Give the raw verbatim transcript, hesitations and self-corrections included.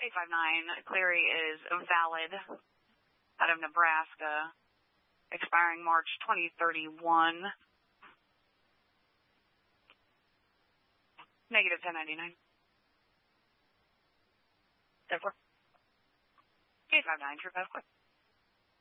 eight five nine, Cleary is valid out of Nebraska, expiring March twenty thirty-one. Negative ten ninety-nine. Therefore, eight five nine, True Pass Clear.